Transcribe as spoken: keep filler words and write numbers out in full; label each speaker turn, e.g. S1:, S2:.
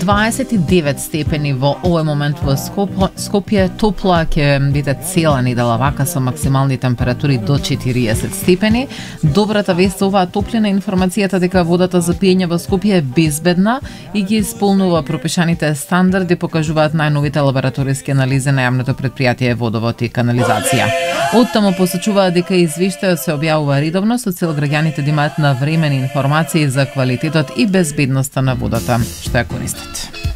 S1: дваесет и девет степени во овој момент во Скопје, топла ќе биде цела недела вака со максимални температури до четириесет степени. Добрата вест за оваа топлина е информацијата дека водата за пиење во Скопје е безбедна и ги исполнува пропишаните стандарди, покажуваат најновите лабораториски анализи на јавното претпријатие Водовод и канализација. Оттаму посочуваат дека извештајот се објавува редовно со цел граѓаните да имаат навремени информации за квалитетот и безбедноста на водата што ја користат.